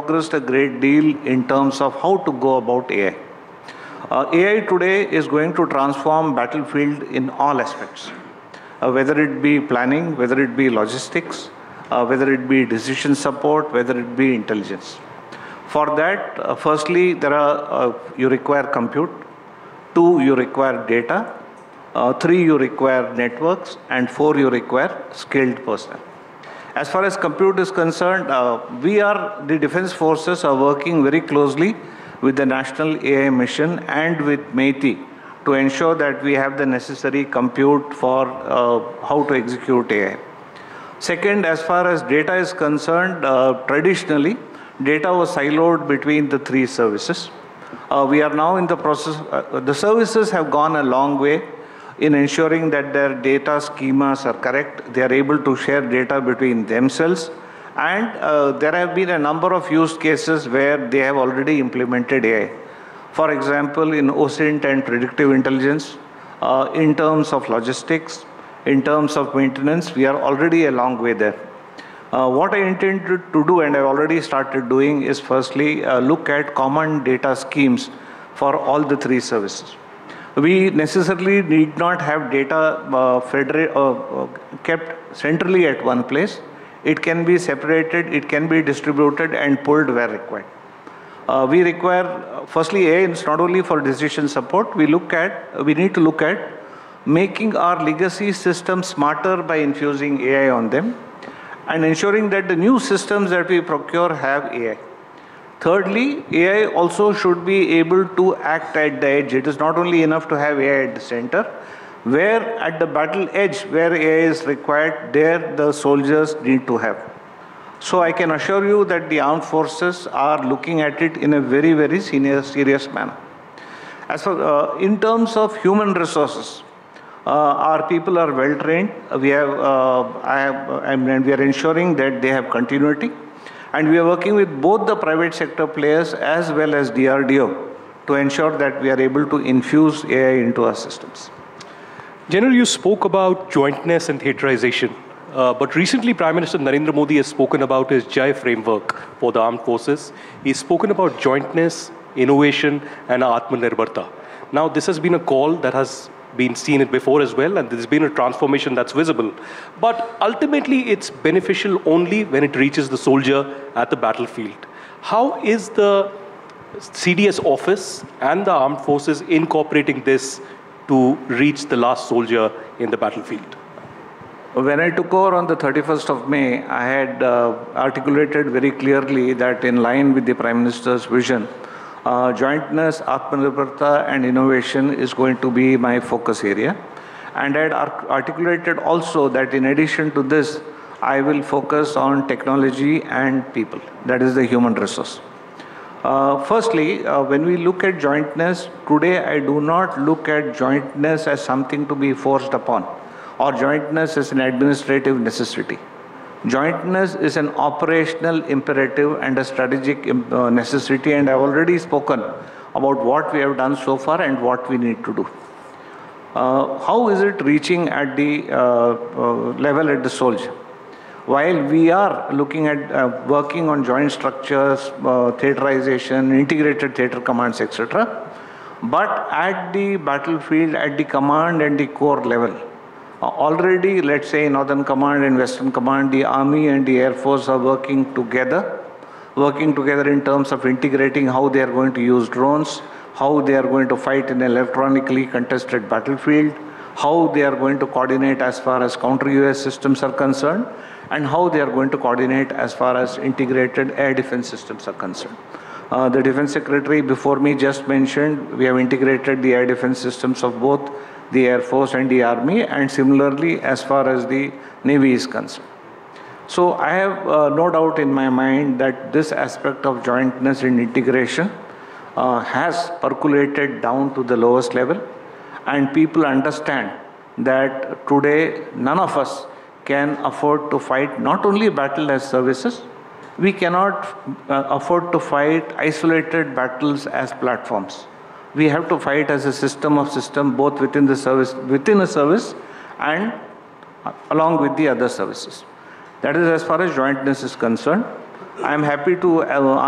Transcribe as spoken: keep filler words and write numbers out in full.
progressed a great deal in terms of how to go about A I. Uh, A I today is going to transform battlefield in all aspects, uh, whether it be planning, whether it be logistics, uh, whether it be decision support, whether it be intelligence. For that, uh, firstly, there are uh, you require compute. Two, you require data. Uh, three, you require networks. And four, you require skilled personnel. As far as compute is concerned, uh, we are, the defense forces are working very closely with the National A I Mission and with MeitY to ensure that we have the necessary compute for uh, how to execute A I. Second, as far as data is concerned, uh, traditionally, data was siloed between the three services. Uh, we are now in the process, uh, the services have gone a long way in ensuring that their data schemas are correct. They are able to share data between themselves. And uh, there have been a number of use cases where they have already implemented A I. For example, in O S I N T and predictive intelligence, uh, in terms of logistics, in terms of maintenance, we are already a long way there. Uh, what I intended to do, and I've already started doing, is firstly uh, look at common data schemes for all the three services. We necessarily need not have data uh, federa- uh, uh, kept centrally at one place. It can be separated, it can be distributed and pulled where required. Uh, we require, uh, firstly, A I is not only for decision support, we look at, we need to look at making our legacy systems smarter by infusing A I on them and ensuring that the new systems that we procure have A I. Thirdly, A I also should be able to act at the edge. It is not only enough to have A I at the center, where at the battle edge, where A I is required, there the soldiers need to have. So I can assure you that the armed forces are looking at it in a very, very senior, serious manner. As for, uh, in terms of human resources, uh, our people are well trained. We have, uh, I have, uh, and we are ensuring that they have continuity. And we are working with both the private sector players as well as D R D O to ensure that we are able to infuse A I into our systems. General, you spoke about jointness and theaterization, uh, but recently Prime Minister Narendra Modi has spoken about his J I framework for the armed forces. He's spoken about jointness, innovation, and Atmanirbharta. Now, this has been a call that has been seen it before as well, and there's been a transformation that's visible. But ultimately, it's beneficial only when it reaches the soldier at the battlefield. How is the C D S office and the armed forces incorporating this to reach the last soldier in the battlefield? When I took over on the thirty-first of May, I had uh, articulated very clearly that in line with the Prime Minister's vision, uh, jointness, Atmanirbharta and innovation is going to be my focus area. And I had articulated also that in addition to this, I will focus on technology and people, that is the human resource. Uh, firstly, uh, when we look at jointness, today I do not look at jointness as something to be forced upon or jointness as an administrative necessity. Jointness is an operational imperative and a strategic uh, necessity, and I've already spoken about what we have done so far and what we need to do. Uh, how is it reaching at the uh, uh, level at the soldier? While we are looking at uh, working on joint structures, uh, theaterization, integrated theater commands, et cetera, but at the battlefield, at the command and the corps level, uh, already, let's say, Northern Command and Western Command, the Army and the Air Force are working together, working together in terms of integrating how they are going to use drones, how they are going to fight in an electronically contested battlefield, how they are going to coordinate as far as counter-U A S systems are concerned, and how they are going to coordinate as far as integrated air defense systems are concerned. Uh, the Defense Secretary before me just mentioned we have integrated the air defense systems of both the Air Force and the Army, and similarly as far as the Navy is concerned. So I have uh, no doubt in my mind that this aspect of jointness and integration uh, has percolated down to the lowest level, and people understand that today none of us can afford to fight not only battle as services, we cannot uh, afford to fight isolated battles as platforms. We have to fight as a system of system, both within the service, within a service and uh, along with the other services. That is as far as jointness is concerned. I am happy to uh,